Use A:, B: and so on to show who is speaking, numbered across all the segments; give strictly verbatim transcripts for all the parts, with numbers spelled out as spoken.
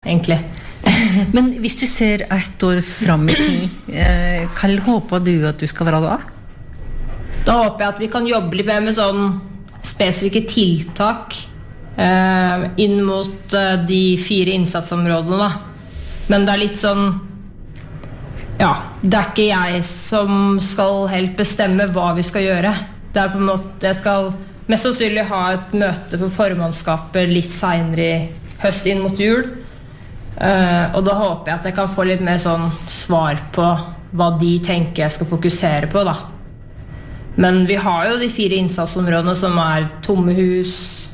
A: egentlig.
B: Men hvis du ser ett år fram i tid, eh, hva håper du at du skal være da?
A: Da håper jeg at vi kan jobbe litt mer med sånn spesifikke tiltak eh, inn mot eh, de fire innsatsområdene da. Men det er litt sånn, ja, det er ikke jeg som skal helt bestemme hva vi skal gjøre. Det er på en måte, jeg skal mest sannsynlig ha et møte på formannskapet litt senere i høst inn mot jul. Uh, og da håper jeg at jeg kan få litt mer sånn svar på hva de tenker jeg skal fokusere på da. Men vi har jo de fire innsatsområdene som er tomme hus,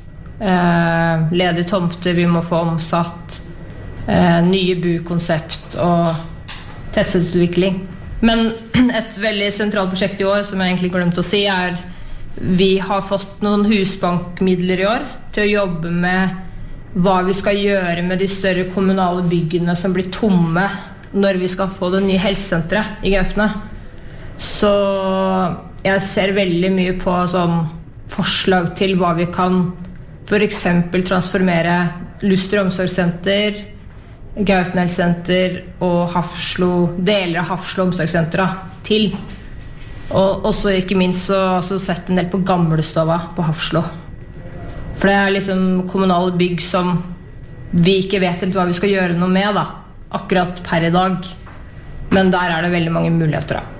A: uh, ledige tomter vi må få omsatt, uh, nye bukonsept og tettstedsutvikling. Men et veldig sentralt prosjekt i år som jeg egentlig glemte å si er vi har fått noen husbankmidler i år til å jobbe med hva vi skal gjøre med de større kommunale byggene som blir tomme når vi skal få det nye helsesenteret i Gaupne. Så jeg ser veldig mye på sånn forslag til hva vi kan for eksempel transformere Luster omsorgssenter, Gaupne helsesenter og Hafslo, deler av Hafslo omsorgssenter til. Og også ikke minst så har jeg sett en del på Gamlestova på Hafslo. For det er liksom kommunale bygg som vi ikke vet helt hva vi skal gjøre noe med da, akkurat per i dag. Men der er det veldig mange muligheter da.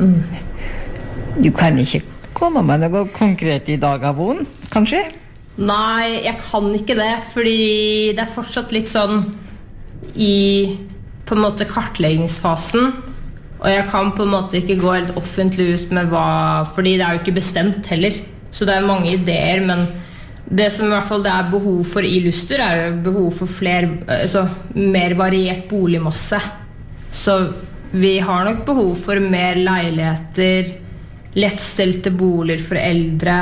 B: Mm. Du kan ikke komme med noe konkret i dag, Avon, kanskje?
A: Nei, jeg kan ikke det, fordi det er fortsatt litt sånn i på en måte kartleggingsfasen, og jeg kan på en måte ikke gå helt offentlig ut med hva, fordi det er jo ikke bestemt heller. Så det er mange ideer, men det som i hvert fall det er behov for i Luster er jo behov for flere, altså, mer variert boligmasse. Så vi har nok behov for mer leiligheter, lettstelte boliger for eldre,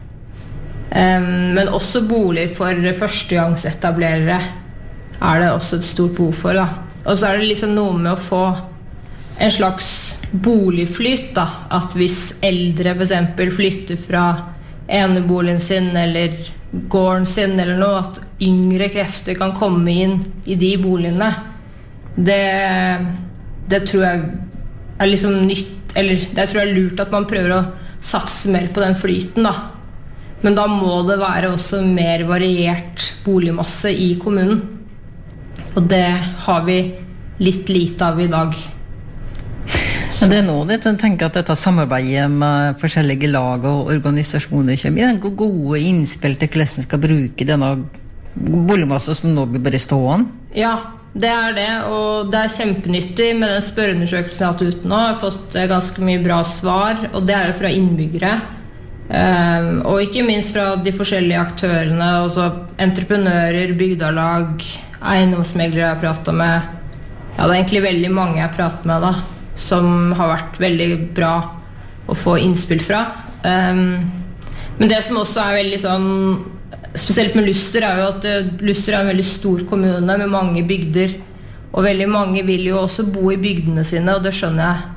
A: um, men også boliger for førstegangsetablerere er det også et stort behov for da. Og så er det liksom noe med å få en slags boligflyt da, at hvis eldre for eksempel flytter fra eneboligen sin eller gården sin eller noe, at yngre krefter kan komme inn i de boligene. Det, det tror jeg er liksom nytt, eller det tror jeg er lurt at man prøver å satse mer på den flyten da. Men da må det være også mer variert boligmasse i kommunen. Og det har vi litt lite av i dag.
B: Men det er nå det, jeg tenker at dette samarbeidet med forskjellige lag og organisasjoner kommer i den gode innspill til hvordan man skal bruke denne boligmassen som nå blir bare stående.
A: Ja, det er det, og det er kjempenyttig med den spørreundersøkelsen jeg har hatt ute nå. Jeg har fått ganske mye bra svar, og det er jo fra innbyggere. Um, og ikke minst fra de forskjellige aktørene, altså entreprenører, bygdelag, eiendomsmeglere jeg har pratet med. Ja, det er egentlig veldig mange jeg har pratet med da, som har vært veldig bra å få innspill fra. Um, men det som også er veldig sånn, spesielt med Luster, er jo at Luster er en veldig stor kommune med mange bygder, og veldig mange vil jo også bo i bygdene sine, og det skjønner jeg.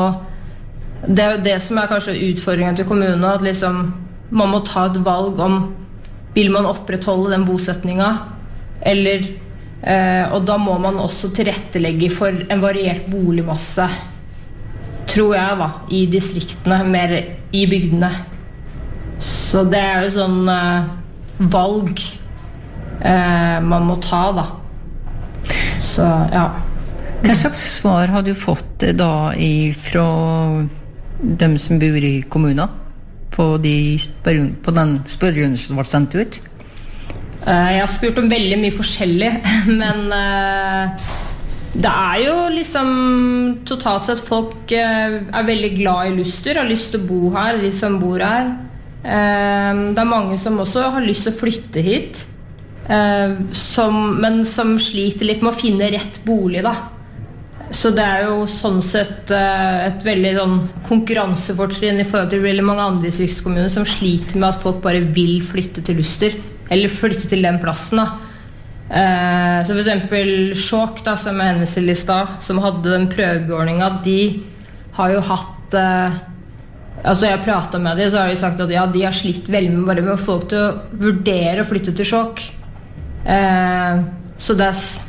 A: Og det er jo det som er kanskje utfordringen til kommunen, at liksom, man må ta et valg om, vil man opprettholde den bosetningen, eller, eh, og da må man også tilrettelegge for en variert boligmasse, tror jeg da, i distriktene, mer i bygdene. Så det er jo sånn eh, valg eh, man må ta da. Så ja.
B: Hva slags svar har du fått da fra dem som bor i kommunen på, de spør, på den spørrerunden som ble sendt ut?
A: Eh, jeg har spurt om veldig mye forskjellig, men eh, det er jo liksom totalt sett folk eh, er veldig glad i Luster, har lyst til å bo her, de som bor her. Eh, det er mange som også har lyst til å flytte hit, eh, som, men som sliter litt med å finne rett bolig da. Så det er jo sånn sett eh, et veldig sånn konkurransefortrinn i forhold til veldig mange andre distriktskommuner som sliter med at folk bare vil flytte til Luster, eller flytte til den plassen da. Eh, så for eksempel Sjåk da, som er hennes i sted, som hadde den prøveordningen, de har jo hatt eh, altså jeg har pratet med dem, så har de sagt at ja, de har slitt veldig med bare med folk til å vurdere å flytte til Sjåk. eh, så det er